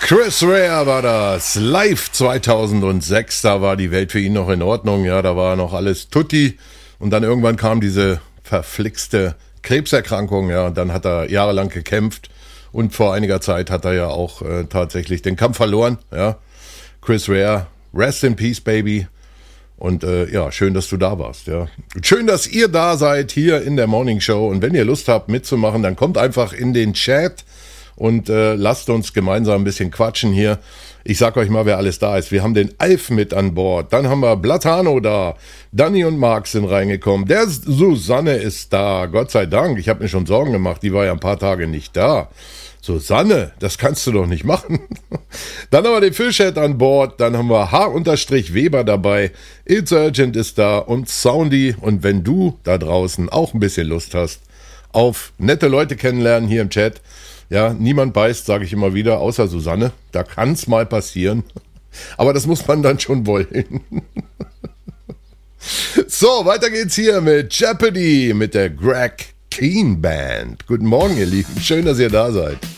Chris Rea war das, live 2006, da war die Welt für ihn noch in Ordnung, ja, da war noch alles tutti und dann irgendwann kam diese verflixte Krebserkrankung, ja, und dann hat er jahrelang gekämpft und vor einiger Zeit hat er ja auch tatsächlich den Kampf verloren, ja. Chris Rea, rest in peace, baby. Und ja, schön, dass du da warst, ja. Schön, dass ihr da seid hier in der Morning Show und wenn ihr Lust habt mitzumachen, dann kommt einfach in den Chat und lasst uns gemeinsam ein bisschen quatschen hier. Ich sag euch mal, wer alles da ist. Wir haben den Alf mit an Bord, dann haben wir Blatano da, Danny und Marc sind reingekommen, der Susanne ist da, Gott sei Dank. Ich habe mir schon Sorgen gemacht, die war ja ein paar Tage nicht da. Susanne, das kannst du doch nicht machen. Dann haben wir den Fischhead an Bord, dann haben wir H-Weber dabei, It's Urgent ist da und Soundy. Und wenn du da draußen auch ein bisschen Lust hast auf nette Leute kennenlernen hier im Chat, ja, niemand beißt, sage ich immer wieder, außer Susanne. Da kann's mal passieren. Aber das muss man dann schon wollen. So, weiter geht's hier mit Jeopardy, mit der Greg Keen Band. Guten Morgen, ihr Lieben. Schön, dass ihr da seid.